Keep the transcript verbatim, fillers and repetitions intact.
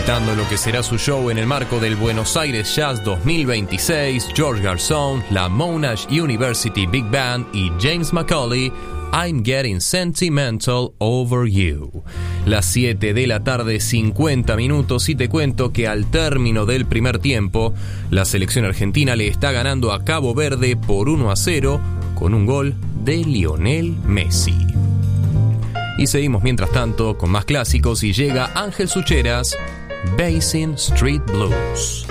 presentando lo que será su show en el marco del Buenos Aires Jazz dos mil veintiséis, George Garzón, la Monash University Big Band y James Macaulay, I'm Getting Sentimental Over You. Las siete de la tarde, cincuenta minutos, y te cuento que al término del primer tiempo, la selección argentina le está ganando a Cabo Verde por uno a cero con un gol de Lionel Messi. Y seguimos mientras tanto con más clásicos y llega Ángel Sucheras, Basin Street Blues.